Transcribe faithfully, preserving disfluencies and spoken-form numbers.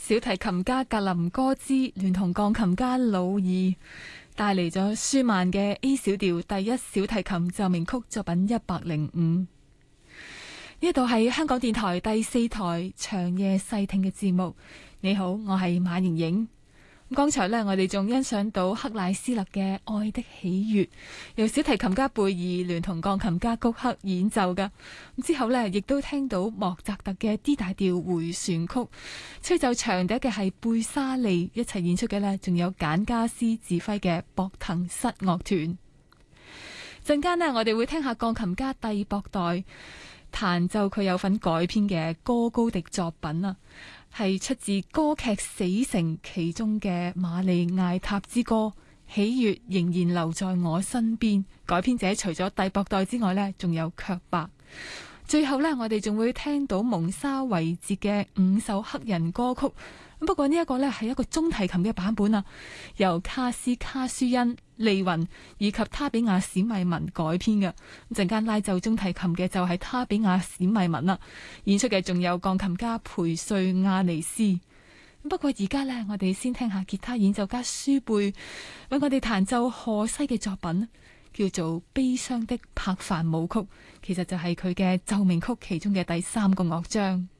小提琴家格林哥茲聯同鋼琴家魯爾帶嚟咗舒曼嘅 A 小調第一小提琴奏鳴曲作品一百零五。呢度係香港電台第四台長夜細聽嘅節目。你好，我係馬瑩瑩。剛才呢，我哋仲欣賞到克萊斯勒嘅《愛的喜悅》，由小提琴家貝爾聯同鋼琴家谷克演奏㗎。之後呢，亦都聽到莫扎特嘅 D 大調回旋曲，吹奏長笛嘅係貝沙利，一齊演出嘅呢，仲有簡加斯指揮嘅博騰室樂團。陣間呢，我哋會聽下鋼琴家蒂博代彈奏佢有份改編嘅哥高迪作品啊，係出自歌劇《死城》其中嘅瑪麗艾塔之歌，喜悅仍然留在我身邊。改編者除咗蒂博代之外呢，仲有卻白。最後呢，我哋仲會聽到蒙沙維捷嘅五首黑人歌曲。不過呢一個呢，係一個中提琴嘅版本啊，由卡斯卡舒恩、利雲以及他比亞史密文改編嘅。陣間拉奏中提琴嘅就係他比亞史密文啦，演出嘅仲有鋼琴家培瑞亞尼斯。不過而家呢，我哋先聽下吉他演奏家舒貝為我哋彈奏賀西嘅作品，叫做《悲傷的柏凡舞曲》，其實就係佢嘅奏鳴曲其中嘅第三個樂章。